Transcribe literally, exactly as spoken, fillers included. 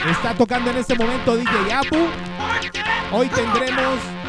Está tocando en este momento D J Apu. Hoy tendremos